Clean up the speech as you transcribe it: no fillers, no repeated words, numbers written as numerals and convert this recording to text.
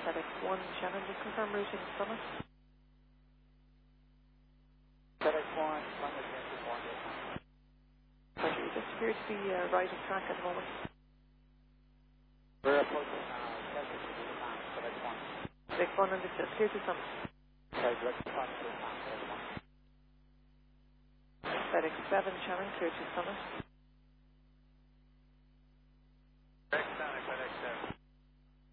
FedEx 1, Shannon, just confirm routing Summit. FedEx 1, Summit, Yankee 1. Roger, you just appear to be right of track at the moment. We're approaching Celtic to the town, FedEx 1. FedEx 1 understood, clear to Summit. Sorry, direct response to the town, FedEx 1. FedEx 7, Shannon, clear to Summit.